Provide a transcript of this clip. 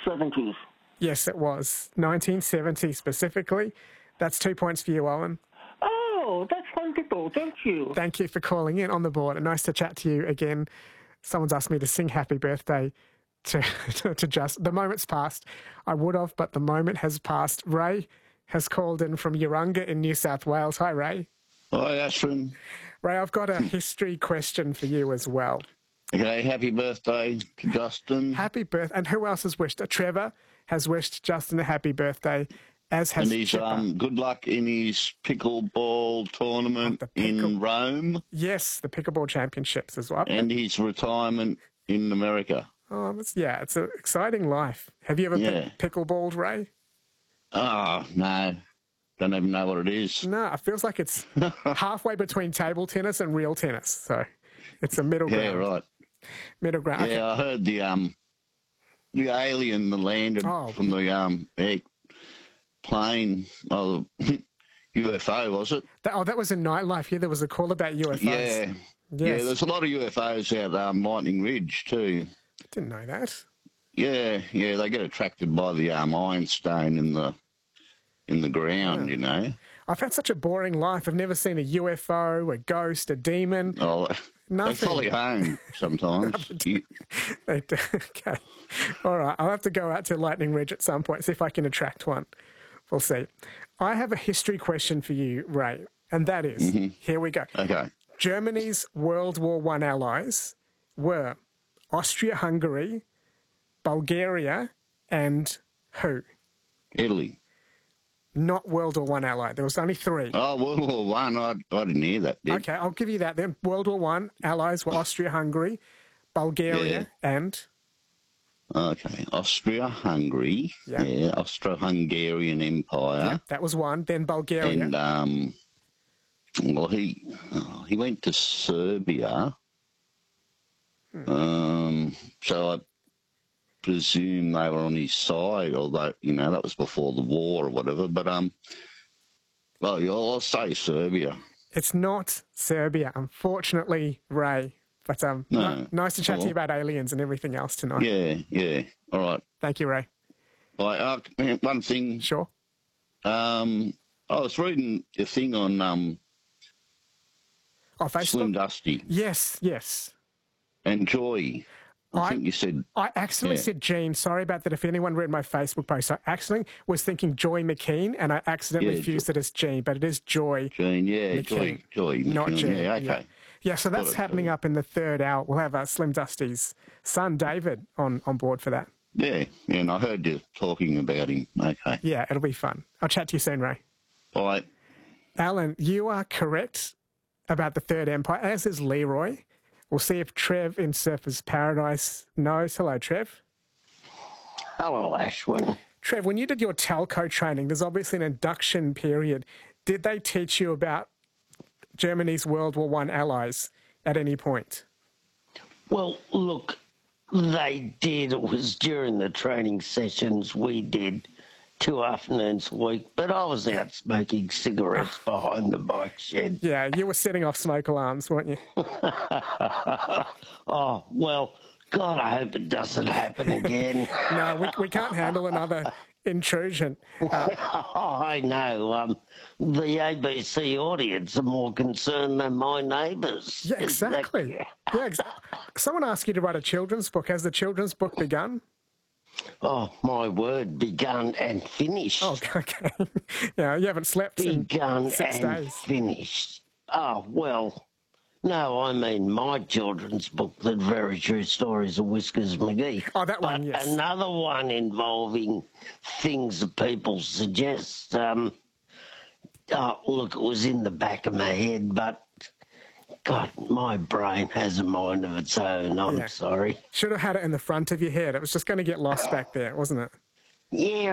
70s. Yes, it was. 1970 specifically. That's 2 points for you, Owen. Oh, that's wonderful. Thank you. Thank you for calling in on the board. And nice to chat to you again. Someone's asked me to sing happy birthday to Just. The moment's passed. I would have, but the moment has passed. Ray has called in from Urunga in New South Wales. Hi, Ray. Hi, Ashwin. Ray, I've got a history question for you as well. Okay, happy birthday to Justin. Happy birthday. And who else has wished? Trevor has wished Justin a happy birthday, as has And he's Chipper. good luck in his pickleball tournament in Rome. Yes, the pickleball championships as well. And his retirement in America. Oh, it's an exciting life. Have you ever pickleballed, Ray? Oh, no. Don't even know what it is. No, it feels like it's halfway between table tennis and real tennis. So it's a middle ground. Yeah, right. Middle ground. Yeah, I heard the alien that landed from the plane, UFO, was it? That was in Nightlife. Yeah, there was a call about UFOs. Yeah. Yes. Yeah, there's a lot of UFOs out Lightning Ridge too. I didn't know that. Yeah, they get attracted by the ironstone in the ground, you know. I've had such a boring life. I've never seen a UFO, a ghost, a demon. Oh, nothing. They follow you home sometimes. They do. Okay. All right. I'll have to go out to Lightning Ridge at some point, see if I can attract one. We'll see. I have a history question for you, Ray, and that is, here we go. Okay. Germany's World War I allies were Austria-Hungary, Bulgaria, and who? Italy. Not World War I ally. There was only three. Oh, World War One. I didn't hear that. Okay, I'll give you that then. World War I allies were Austria-Hungary, Bulgaria, and... Okay, Austria-Hungary. Yeah. Austro-Hungarian Empire. Yeah, that was one. Then Bulgaria. And well, he went to Serbia. So I presume they were on his side, although that was before the war or whatever. But I'll say Serbia. It's not Serbia, unfortunately, Ray. But nice to chat to you about aliens and everything else tonight. Yeah. All right. Thank you, Ray. One thing. Sure. I was reading a thing on Facebook? Slim Dusty. Yes. And Joy. I think you said... I accidentally said Jean. Sorry about that. If anyone read my Facebook post, I accidentally was thinking Joy McKean, and I accidentally fused it as Jean, but it is Joy. Jean, McKean. Joy. Not McKean. Jean. Yeah, okay. Yeah, so that's happening up in the third hour. We'll have Slim Dusty's son, David, on board for that. Yeah, and I heard you talking about him. Okay. Yeah, it'll be fun. I'll chat to you soon, Ray. Bye. Alan, you are correct about the Third Empire, as is Leroy. We'll see if Trev in Surfer's Paradise knows. Hello, Trev. Hello, Ashwin. Trev, when you did your telco training, there's obviously an induction period. Did they teach you about Germany's World War I allies at any point? Well, look, they did. It was during the training sessions we did 2 afternoons a week, but I was out smoking cigarettes behind the bike shed. Yeah, you were setting off smoke alarms, weren't you? Oh, well, God, I hope it doesn't happen again. No, we can't handle another intrusion. I know. The ABC audience are more concerned than my neighbours. Yeah, exactly. Yeah, exactly. Someone asked you to write a children's book. Has the children's book begun? Oh, my word, begun and finished. Oh, okay. Yeah, you haven't slept begun in 6 and days. Finished. Oh, well, no, I mean my children's book, The Very True Stories of Whiskers McGee. Oh, that one, yes. Another one involving things that people suggest. Look, it was in the back of my head, but God, my brain has a mind of its own. I'm sorry. Should have had it in the front of your head. It was just going to get lost back there, wasn't it? Yeah.